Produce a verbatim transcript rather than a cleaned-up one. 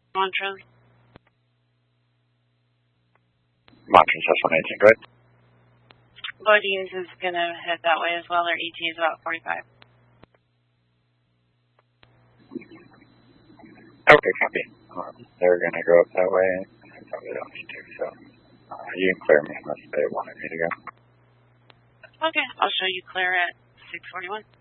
Montrose. Montrose, S one eighteen, go ahead. Bodines is going to head that way as well. Their E T is about forty-five. Okay, copy. Um, they're going to go up that way. I probably don't need to, so uh, you can clear me unless they wanted me to go. Okay, I'll show you clear at six forty-one.